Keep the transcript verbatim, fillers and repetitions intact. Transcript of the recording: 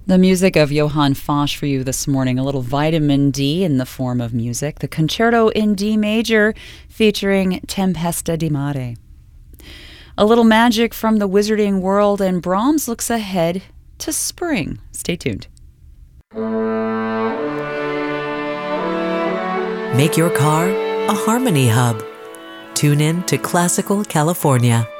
The music of Johann Foch for you this morning. A little vitamin D in the form of music. The Concerto in D Major featuring Tempesta di Mare. A little magic from the wizarding world, and Brahms looks ahead to spring. Stay tuned. Make your car a harmony hub. Tune in to Classical California.